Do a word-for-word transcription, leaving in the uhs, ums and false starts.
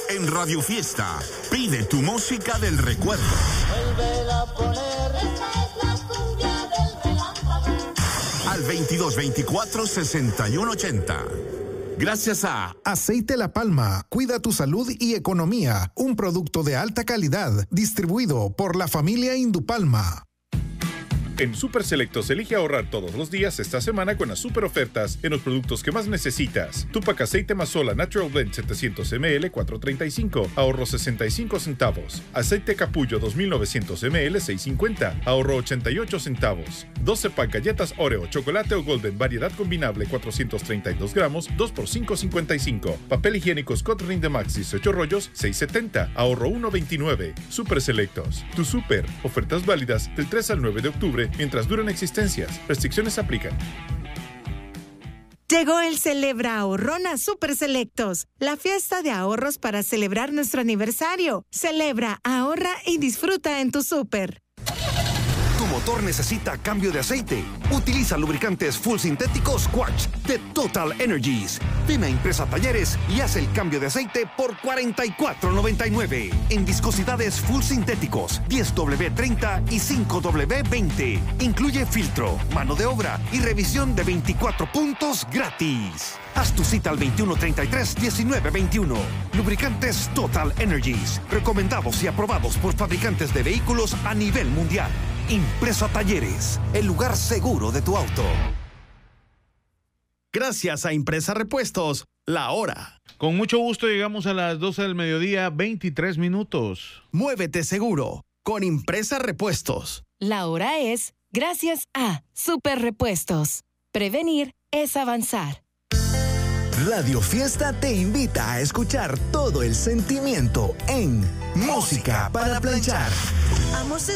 En Radio Fiesta, pide tu música del recuerdo. Vuélvela a poner. Esta es la cumbia del relámpago. Al veintidós veinticuatro sesenta y uno ochenta. Gracias a Aceite La Palma, cuida tu salud y economía. Un producto de alta calidad, distribuido por la familia Indupalma. En Super Selectos elige ahorrar todos los días esta semana con las super ofertas en los productos que más necesitas. Tupac aceite Mazola Natural Blend setecientos mililitros, cuatro treinta y cinco, ahorro sesenta y cinco centavos. Aceite Capullo dos mil novecientos mililitros, seis cincuenta, ahorro ochenta y ocho centavos. doce pack galletas Oreo, chocolate o Golden, variedad combinable, cuatrocientos treinta y dos gramos, dos por cinco cincuenta y cinco. Papel higiénico Scott Ring de Maxis, ocho rollos, seis setenta, ahorro uno veintinueve. Super Selectos, tu super. Ofertas válidas del tres al nueve de octubre mientras duran existencias. Restricciones aplican. Llegó el Celebra Ahorrón a Super Selectos, la fiesta de ahorros para celebrar nuestro aniversario. Celebra, ahorra y disfruta en tu súper. Tu motor necesita cambio de aceite. Utiliza lubricantes full sintéticos Quartz de Total Energies. Ven a Impresa Talleres y haz el cambio de aceite por cuarenta y cuatro noventa y nueve. En viscosidades full sintéticos diez W treinta y cinco W veinte. Incluye filtro, mano de obra y revisión de veinticuatro puntos gratis. Haz tu cita al veintiuno treinta y tres diecinueve veintiuno. Lubricantes Total Energies. Recomendados y aprobados por fabricantes de vehículos a nivel mundial. Impresa Talleres, el lugar seguro de tu auto. Gracias a Impresa Repuestos, la hora. Con mucho gusto llegamos a las doce del mediodía, veintitrés minutos. Muévete seguro con Impresa Repuestos. La hora es gracias a Super Repuestos. Prevenir es avanzar. Radio Fiesta te invita a escuchar todo el sentimiento en Música para Planchar. Amo ese